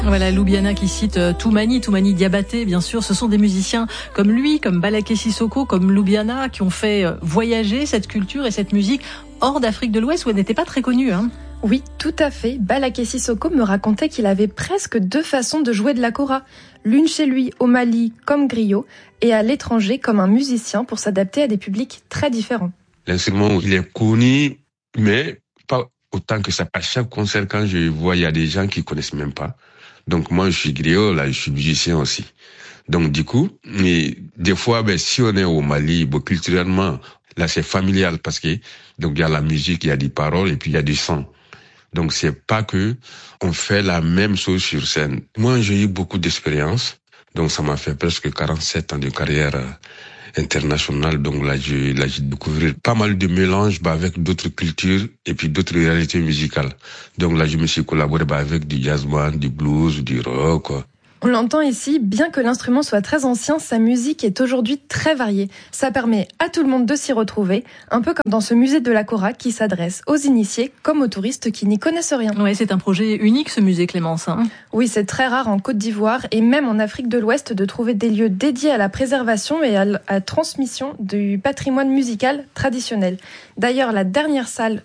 Voilà, Loubiana qui cite Toumani Diabaté, bien sûr. Ce sont des musiciens comme lui, comme Balaké Sissoko, comme Loubiana, qui ont fait voyager cette culture et cette musique hors d'Afrique de l'Ouest, où elle n'était pas très connue. Oui, tout à fait. Balaké Sissoko me racontait qu'il avait presque 2 façons de jouer de la kora. L'une chez lui au Mali comme griot, et à l'étranger comme un musicien pour s'adapter à des publics très différents. L'instrument, il est connu, mais pas autant que ça. À chaque concert, quand je vois, il y a des gens qui connaissent même pas. Donc moi, je suis griot, là, je suis musicien aussi. Donc du coup, mais des fois, si on est au Mali, culturellement, là, c'est familial parce que donc il y a la musique, il y a des paroles et puis il y a du son. Donc c'est pas que on fait la même chose sur scène. Moi, j'ai eu beaucoup d'expérience. Donc ça m'a fait presque 47 ans de carrière internationale. Donc là, j'ai découvert pas mal de mélanges avec d'autres cultures et puis d'autres réalités musicales. Donc là, je me suis collaboré avec du jazz band, du blues, du rock. On l'entend ici, bien que l'instrument soit très ancien, sa musique est aujourd'hui très variée. Ça permet à tout le monde de s'y retrouver, un peu comme dans ce musée de la kora qui s'adresse aux initiés comme aux touristes qui n'y connaissent rien. Ouais, c'est un projet unique ce musée, Clémence. Oui, c'est très rare en Côte d'Ivoire et même en Afrique de l'Ouest de trouver des lieux dédiés à la préservation et à la transmission du patrimoine musical traditionnel. D'ailleurs, dans la dernière salle,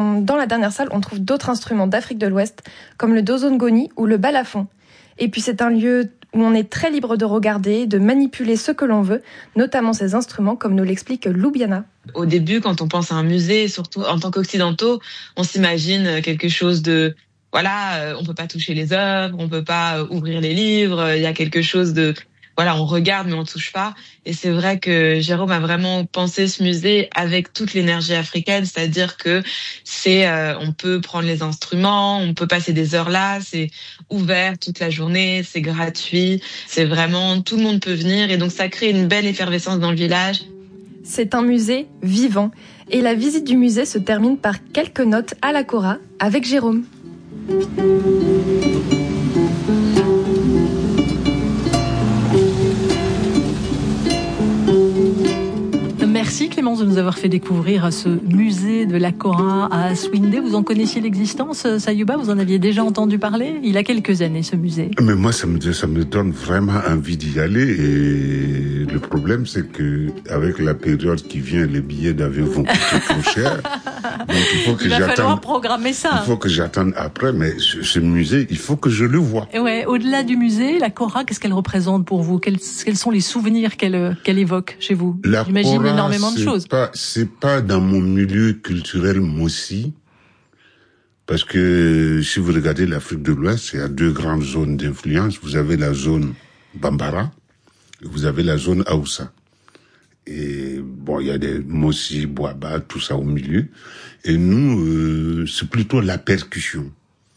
on trouve d'autres instruments d'Afrique de l'Ouest, comme le dozongoni ou le balafon. Et puis c'est un lieu où on est très libre de regarder, de manipuler ce que l'on veut, notamment ces instruments, comme nous l'explique Loubiana. Au début, quand on pense à un musée, surtout en tant qu'occidentaux, on s'imagine quelque chose de... Voilà, on peut pas toucher les œuvres, on peut pas ouvrir les livres, il y a quelque chose de... Voilà, on regarde mais on touche pas. Et c'est vrai que Jérôme a vraiment pensé ce musée avec toute l'énergie africaine, c'est-à-dire que on peut prendre les instruments, on peut passer des heures là, c'est ouvert toute la journée, c'est gratuit, c'est vraiment tout le monde peut venir et donc ça crée une belle effervescence dans le village. C'est un musée vivant et la visite du musée se termine par quelques notes à la kora avec Jérôme. Merci Clémence de nous avoir fait découvrir ce musée de la kora à Swindé. Vous en connaissiez l'existence, Sayouba? Vous en aviez déjà entendu parler? Il a quelques années ce musée. Mais moi ça me donne vraiment envie d'y aller et le problème c'est que avec la période qui vient, les billets d'avion vont coûter trop cher. Donc il va falloir programmer ça. Il faut que j'attende après, mais ce musée, il faut que je le voie. Ouais, au-delà du musée, la kora, qu'est-ce qu'elle représente pour vous? Quels sont les souvenirs qu'elle évoque chez vous? J'imagine énormément de choses. C'est pas dans mon milieu culturel aussi, parce que si vous regardez l'Afrique de l'Ouest, il y a 2 grandes zones d'influence. Vous avez la zone Bambara, et vous avez la zone Haoussa. Et bon, il y a des Mossi, Boaba, tout ça au milieu. Et nous, c'est plutôt la percussion.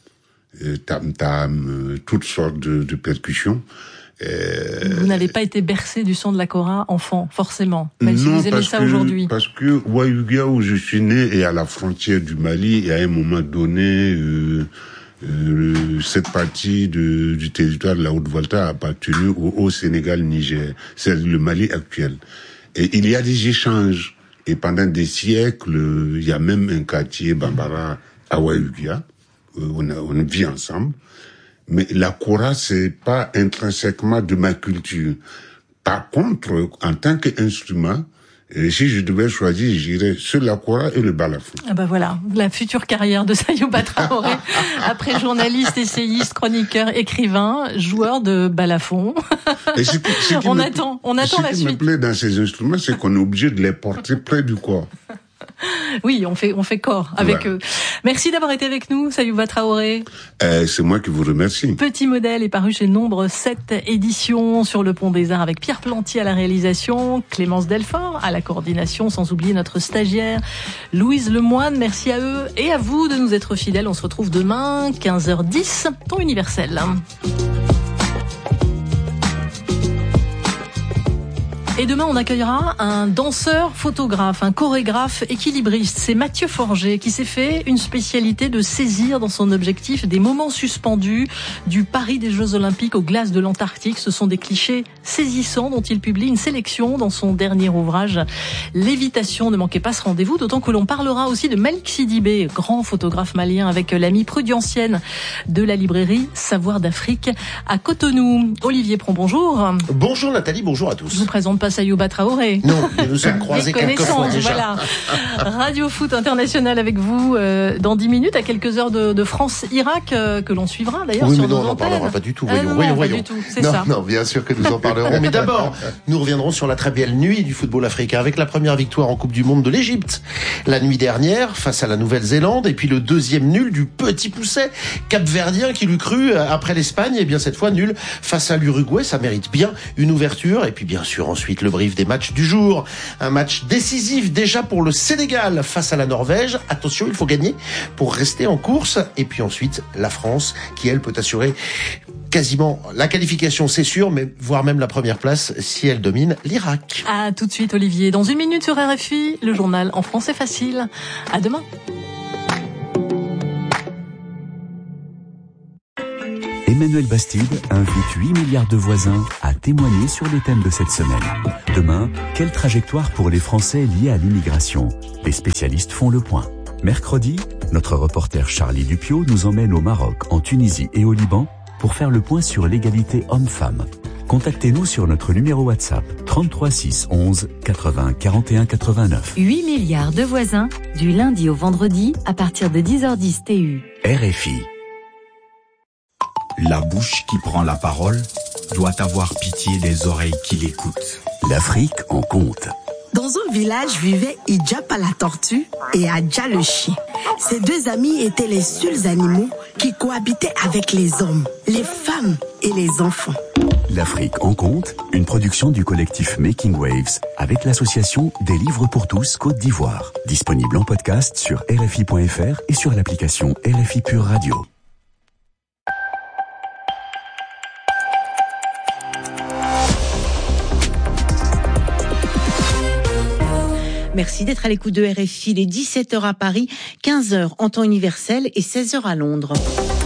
Tam-tam, toutes sortes de percussions. Vous n'avez pas été bercé du son de la kora enfant, forcément, même si vous aimez ça aujourd'hui. Parce que Ouayougia, où je suis né, est à la frontière du Mali, et à un moment donné, cette partie du territoire de la Haute-Volta a appartenu au Sénégal-Niger. C'est le Mali actuel. Et il y a des échanges. Et pendant des siècles, il y a même un quartier Bambara à Ouayougia. On vit ensemble. Mais la kora, c'est pas intrinsèquement de ma culture. Par contre, en tant qu'instrument, si je devais choisir, j'irais sur la kora et le balafon. Ah bah voilà, la future carrière de Sayouba Traoré, après journaliste, essayiste, chroniqueur, écrivain, joueur de balafon. On attend la suite. Ce qui me plaît dans ces instruments, c'est qu'on est obligé de les porter près du corps. Oui, on fait corps avec eux. Merci d'avoir été avec nous, Sayouba Traoré. C'est moi qui vous remercie. Petit modèle est paru chez Nombre 7 éditions sur le Pont des Arts avec Pierre Plantier à la réalisation, Clémence Delfort à la coordination, sans oublier notre stagiaire Louise Lemoine. Merci à eux et à vous de nous être fidèles. On se retrouve demain, 15h10, temps universel. Et demain, on accueillera un danseur, photographe, un chorégraphe, équilibriste. C'est Mathieu Forger qui s'est fait une spécialité de saisir dans son objectif des moments suspendus du Paris des Jeux Olympiques aux glaces de l'Antarctique. Ce sont des clichés saisissants dont il publie une sélection dans son dernier ouvrage Lévitation. Ne manquez pas ce rendez-vous, d'autant que l'on parlera aussi de Malik Sidibé, grand photographe malien, avec l'ami prudientienne de la librairie Savoir d'Afrique à Cotonou. Olivier Pron, bonjour. Bonjour Nathalie, bonjour à tous. Je vous présente pas Sayouba Traoré. Non, mais nous sommes croisés quelques fois déjà. Voilà. Radio Foot International avec vous dans 10 minutes, à quelques heures de France-Irak, que l'on suivra d'ailleurs sur nos antennes. On n'en parlera pas du tout. Voyons. Pas du tout, c'est ça. Non, bien sûr que nous en parlerons. Mais d'abord, nous reviendrons sur la très belle nuit du football africain avec la première victoire en Coupe du Monde de l'Égypte la nuit dernière face à la Nouvelle-Zélande, et puis le deuxième nul du petit pousset capverdien qui l'eût cru après l'Espagne. Et bien cette fois nul face à l'Uruguay, ça mérite bien une ouverture. Et puis bien sûr ensuite le brief des matchs du jour. Un match décisif déjà pour le Sénégal face à la Norvège. Attention, il faut gagner pour rester en course. Et puis ensuite la France qui elle peut assurer quasiment la qualification, c'est sûr, mais voire même la première place si elle domine l'Irak. À tout de suite Olivier. Dans 1 minute sur RFI, le journal en français facile. À demain. Emmanuel Bastide invite 8 milliards de voisins à témoigner sur les thèmes de cette semaine. Demain, quelle trajectoire pour les Français liés à l'immigration? Les spécialistes font le point. Mercredi, notre reporter Charlie Dupiot nous emmène au Maroc, en Tunisie et au Liban pour faire le point sur l'égalité homme-femme. Contactez-nous sur notre numéro WhatsApp 33 6 11 80 41 89. 8 milliards de voisins, du lundi au vendredi à partir de 10h10 TU. RFI. La bouche qui prend la parole doit avoir pitié des oreilles qui l'écoutent. L'Afrique en compte. Dans un village vivaient Idjapa la tortue et Adja le chien. Ces deux amis étaient les seuls animaux qui cohabitaient avec les hommes, les femmes et les enfants. L'Afrique en compte, une production du collectif Making Waves avec l'association Des Livres pour tous Côte d'Ivoire. Disponible en podcast sur RFI.fr et sur l'application RFI Pure Radio. Merci d'être à l'écoute de RFI. Il est 17h à Paris, 15h en temps universel et 16h à Londres.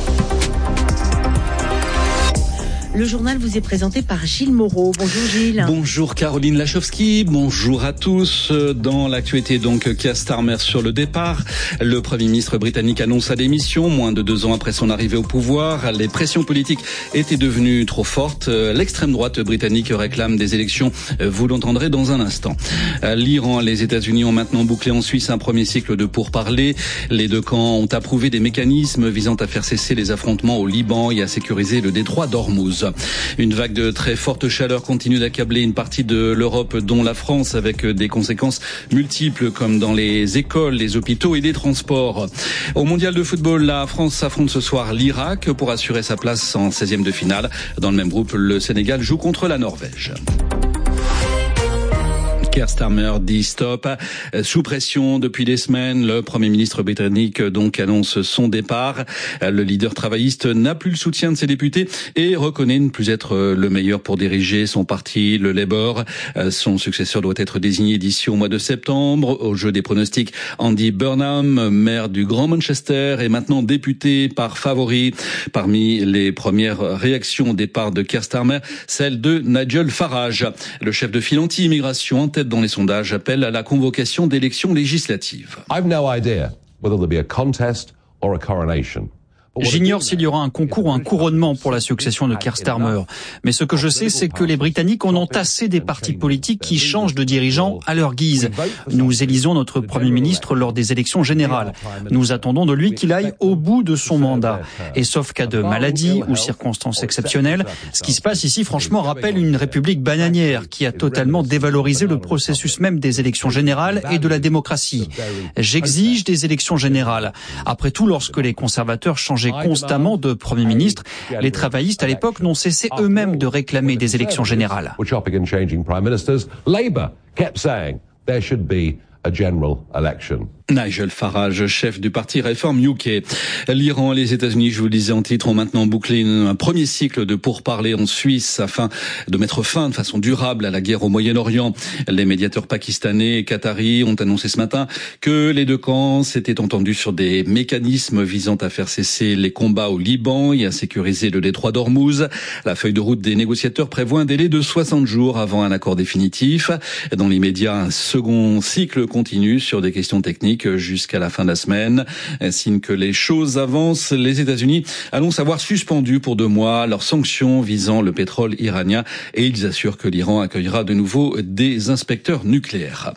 Le journal vous est présenté par Gilles Moreau. Bonjour Gilles. Bonjour Caroline Lachowski, bonjour à tous. Dans l'actualité donc, Keir Starmer sur le départ. Le Premier ministre britannique annonce sa démission, moins de 2 ans après son arrivée au pouvoir. Les pressions politiques étaient devenues trop fortes. L'extrême droite britannique réclame des élections, vous l'entendrez dans un instant. L'Iran, les États-Unis ont maintenant bouclé en Suisse un premier cycle de pourparlers. Les deux camps ont approuvé des mécanismes visant à faire cesser les affrontements au Liban et à sécuriser le détroit d'Ormuz. Une vague de très forte chaleur continue d'accabler une partie de l'Europe, dont la France, avec des conséquences multiples comme dans les écoles, les hôpitaux et les transports. Au mondial de football, la France affronte ce soir l'Irak pour assurer sa place en 16e de finale. Dans le même groupe, le Sénégal joue contre la Norvège. Keir Starmer dit stop. Sous pression depuis des semaines, le Premier ministre britannique donc annonce son départ. Le leader travailliste n'a plus le soutien de ses députés et reconnaît ne plus être le meilleur pour diriger son parti, le Labour. Son successeur doit être désigné d'ici au mois de septembre. Au jeu des pronostics, Andy Burnham, maire du Grand Manchester, est maintenant député par favori. Parmi les premières réactions au départ de Keir Starmer, celle de Nigel Farage. Le chef de file anti-immigration en tête dans les sondages appelle à la convocation d'élections législatives. I've no idea whether there'll be a contest or a coronation. J'ignore s'il y aura un concours ou un couronnement pour la succession de Keir Starmer. Mais ce que je sais, c'est que les Britanniques en ont assez des partis politiques qui changent de dirigeants à leur guise. Nous élisons notre Premier ministre lors des élections générales. Nous attendons de lui qu'il aille au bout de son mandat. Et sauf cas de maladie ou circonstances exceptionnelles, ce qui se passe ici, franchement, rappelle une république bananière qui a totalement dévalorisé le processus même des élections générales et de la démocratie. J'exige des élections générales. Après tout, lorsque les conservateurs changeaient constamment de Premier ministre, les travaillistes à l'époque n'ont cessé eux-mêmes de réclamer des élections générales. Nigel Farage, chef du parti Reform UK. L'Iran et les États-Unis, je vous le disais en titre, ont maintenant bouclé un premier cycle de pourparlers en Suisse afin de mettre fin de façon durable à la guerre au Moyen-Orient. Les médiateurs pakistanais et qataris ont annoncé ce matin que les deux camps s'étaient entendus sur des mécanismes visant à faire cesser les combats au Liban et à sécuriser le détroit d'Ormuz. La feuille de route des négociateurs prévoit un délai de 60 jours avant un accord définitif. Dans l'immédiat, un second cycle continue sur des questions techniques jusqu'à la fin de la semaine. Signe que les choses avancent, les États-Unis annoncent avoir suspendu pour 2 mois leurs sanctions visant le pétrole iranien et ils assurent que l'Iran accueillera de nouveau des inspecteurs nucléaires.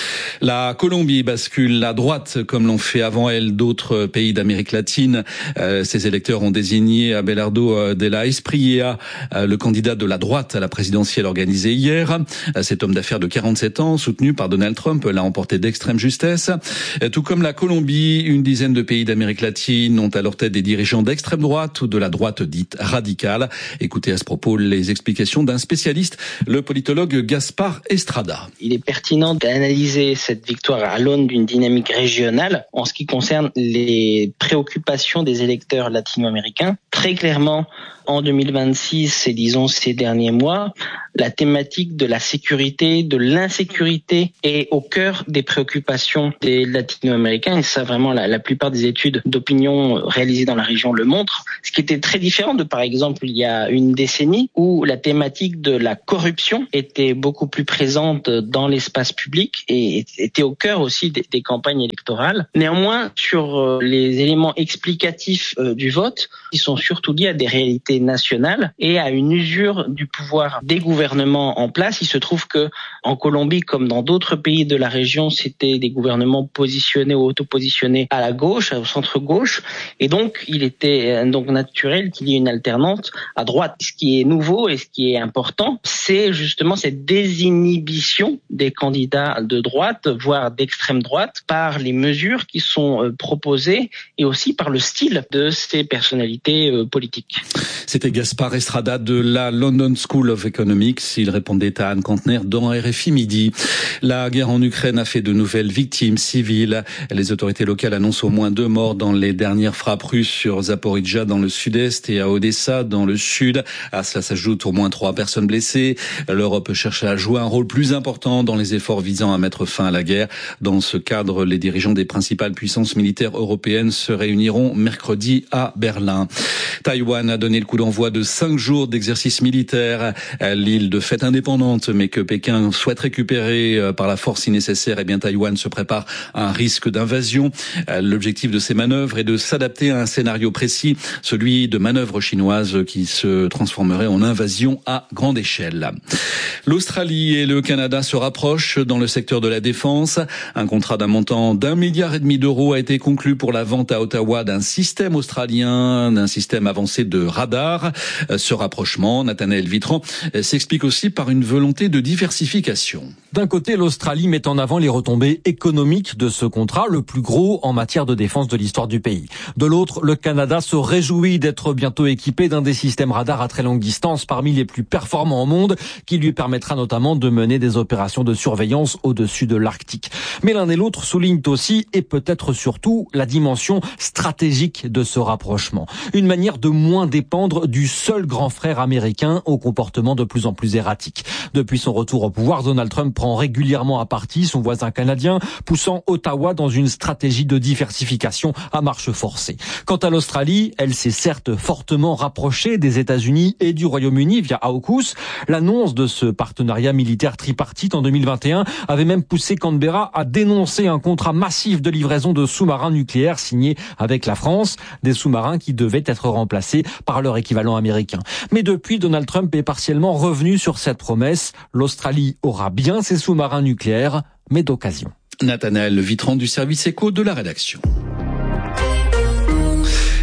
La Colombie bascule à droite comme l'ont fait avant elle d'autres pays d'Amérique latine. Ses électeurs ont désigné Abelardo de la Espriella, le candidat de la droite à la présidentielle organisée hier. Cet homme d'affaires de 47 ans, soutenu par Donald Trump, l'a emporté d'extrême justesse. Tout comme la Colombie, une dizaine de pays d'Amérique latine ont à leur tête des dirigeants d'extrême droite ou de la droite dite radicale. Écoutez à ce propos les explications d'un spécialiste, le politologue Gaspar Estrada. Il est pertinent d'analyser cette victoire à l'aune d'une dynamique régionale en ce qui concerne les préoccupations des électeurs latino-américains. Très clairement, en 2026 et disons ces derniers mois, la thématique de la sécurité, de l'insécurité est au cœur des préoccupations des latino-américains et ça vraiment la plupart des études d'opinion réalisées dans la région le montrent. Ce qui était très différent de par exemple il y a une décennie où la thématique de la corruption était beaucoup plus présente dans l'espace public et était au cœur aussi des campagnes électorales. Néanmoins, sur les éléments explicatifs du vote, ils sont surtout liés à des réalités nationales et à une usure du pouvoir des gouvernements en place. Il se trouve que en Colombie, comme dans d'autres pays de la région, c'était des gouvernements positionnés ou auto-positionnés à la gauche, au centre-gauche, et donc il était donc naturel qu'il y ait une alternance à droite. Ce qui est nouveau et ce qui est important, c'est justement cette désinhibition des candidats de droite, voire d'extrême droite, par les mesures qui sont proposées et aussi par le style de ces personnalités politiques. C'était Gaspar Estrada de la London School of Economics. Il répondait à Anne Kantner dans RFI Midi. La guerre en Ukraine a fait de nouvelles victimes civiles. Les autorités locales annoncent au moins 2 morts dans les dernières frappes russes sur Zaporijjia dans le sud-est et à Odessa dans le sud. À cela s'ajoute au moins 3 personnes blessées. L'Europe cherche à jouer un rôle plus important dans les efforts visant à mettre fin à la guerre. Dans ce cadre, les dirigeants des principales puissances militaires européennes se réuniront mercredi à Berlin. Taïwan a donné le coup d'envoi de 5 jours d'exercice militaire. L'île de fait indépendante, mais que Pékin souhaite récupérer par la force si nécessaire, eh bien Taïwan se prépare à un risque d'invasion. L'objectif de ces manœuvres est de s'adapter à un scénario précis, celui de manœuvres chinoises qui se transformeraient en invasion à grande échelle. L'Australie et le Canada se rapprochent dans le secteur de la défense. Un contrat d'un montant d'1,5 milliard d'euros a été conclu pour la vente à Ottawa d'un système australien, d'un système avancé de radar. Ce rapprochement, Nathanaël Vitran, s'explique aussi par une volonté de diversification. D'un côté, l'Australie met en avant les retombées économiques de ce contrat, le plus gros en matière de défense de l'histoire du pays. De l'autre, le Canada se réjouit d'être bientôt équipé d'un des systèmes radars à très longue distance parmi les plus performants au monde, qui lui permettra notamment de mener des opérations de surveillance au-dessus de l'Arctique. Mais l'un et l'autre soulignent aussi, et peut-être surtout, la dimension stratégique de ce rapprochement. Une manière de moins dépendre du seul grand frère américain au comportement de plus en plus erratique. Depuis son retour au pouvoir, Donald Trump prend régulièrement à partie son voisin canadien, poussant Ottawa dans une stratégie de diversification à marche forcée. Quant à l'Australie, elle s'est certes fortement rapprochée des États-Unis et du Royaume-Uni via AUKUS. L'annonce de ce partenariat militaire tripartite en 2021 avait même poussé Canberra à dénoncer un contrat massif de livraison de sous-marins nucléaires signé avec la France, des sous-marins qui devaient être remplacés par leur équivalent américain. Mais depuis, Donald Trump est partiellement revenu sur cette promesse. L'Australie aura bien ses sous-marins nucléaires, mais d'occasion. Nathanaël Vitran du service éco de la rédaction.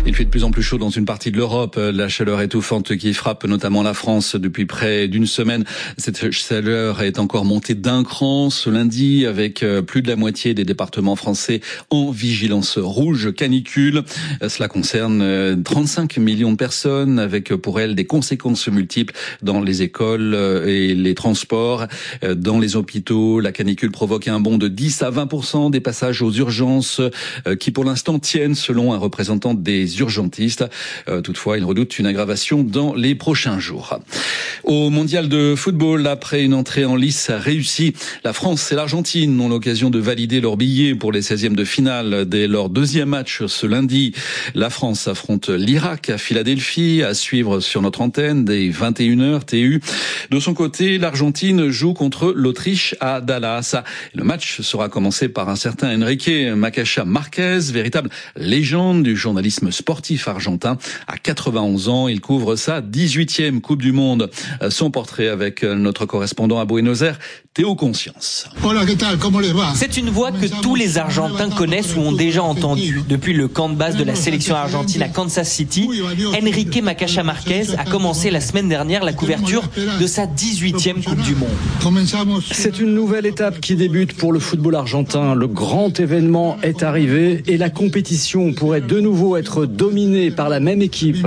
Il fait de plus en plus chaud dans une partie de l'Europe. La chaleur étouffante qui frappe notamment la France depuis près d'une semaine. Cette chaleur est encore montée d'un cran ce lundi avec plus de la moitié des départements français en vigilance rouge canicule. Cela concerne 35 millions de personnes avec pour elles des conséquences multiples dans les écoles et les transports. Dans les hôpitaux, la canicule provoque un bond de 10 à 20% des passages aux urgences qui pour l'instant tiennent selon un représentant des urgentistes. Toutefois, il redoute une aggravation dans les prochains jours. Au mondial de football, après une entrée en lice réussie, la France et l'Argentine ont l'occasion de valider leur billet pour les 16e de finale dès leur deuxième match ce lundi. La France affronte l'Irak à Philadelphie, à suivre sur notre antenne dès 21h TU. De son côté, l'Argentine joue contre l'Autriche à Dallas. Le match sera commencé par un certain Enrique Macacha Marquez, véritable légende du journalisme sportif argentin. À 91 ans, il couvre sa 18e Coupe du Monde. Son portrait avec notre correspondant à Buenos Aires, Théo Conscience. C'est une voix que tous les Argentins connaissent ou ont déjà entendue. Depuis le camp de base de la sélection argentine à Kansas City, Enrique Macacha Marquez a commencé la semaine dernière la couverture de sa 18e Coupe du Monde. C'est une nouvelle étape qui débute pour le football argentin. Le grand événement est arrivé et la compétition pourrait de nouveau être dominée par la même équipe.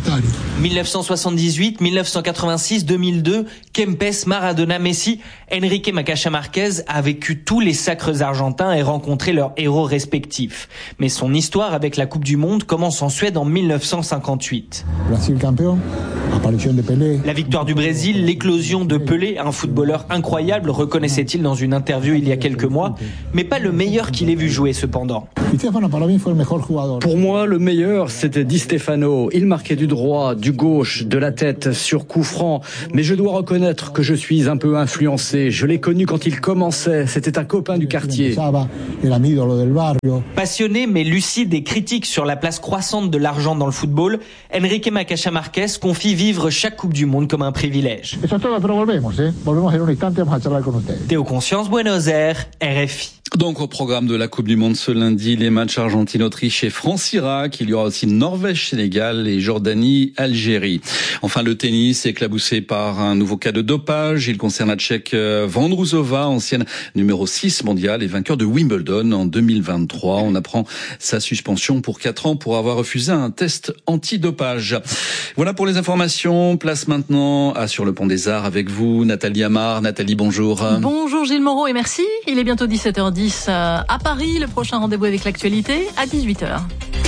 1978, 1986, 2002, Kempes, Maradona, Messi, Enrique Macacha Marquez a vécu tous les sacres argentins et rencontré leurs héros respectifs. Mais son histoire avec la Coupe du Monde commence en Suède en 1958. La victoire du Brésil, l'éclosion de Pelé, un footballeur incroyable, reconnaissait-il dans une interview il y a quelques mois, mais pas le meilleur qu'il ait vu jouer cependant. Pour moi, le meilleur, c'était Di Stefano. Il marquait du droit, du gauche, de la tête, sur coup franc. Mais je dois reconnaître que je suis un peu influencé. Je l'ai connu quand il commençait. C'était un copain du quartier. Passionné mais lucide et critique sur la place croissante de l'argent dans le football, Enrique Macacha Marquez confie vivre chaque Coupe du Monde comme un privilège. Théo Conscience, Buenos Aires, RFI. Donc au programme de la Coupe du Monde ce lundi, les matchs Argentine-Autriche et France-Irak. Il y aura aussi Norvège-Sénégal et Jordanie-Algérie. Enfin, le tennis éclaboussé par un nouveau cas de dopage. Il concerne la Tchèque Vondrousova, ancienne numéro 6 mondiale et vainqueur de Wimbledon en 2023. On apprend sa suspension pour 4 ans pour avoir refusé un test antidopage. Voilà pour les informations. Place maintenant à Sur le Pont des Arts avec vous, Nathalie Amar. Nathalie, bonjour. Bonjour Gilles Moreau et merci. Il est bientôt 17h10 à Paris. Le prochain rendez-vous avec l'actualité à 18h.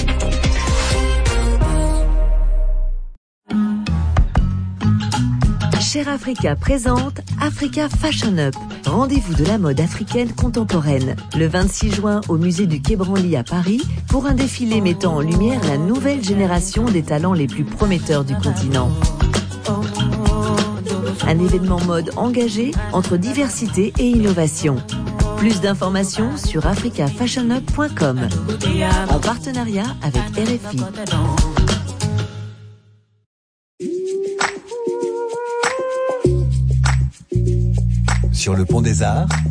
Cher Africa présente Africa Fashion Up, rendez-vous de la mode africaine contemporaine, le 26 juin au musée du Quai Branly à Paris pour un défilé mettant en lumière la nouvelle génération des talents les plus prometteurs du continent. Un événement mode engagé entre diversité et innovation. Plus d'informations sur africafashionup.com en partenariat avec RFI. Sur le Pont des Arts,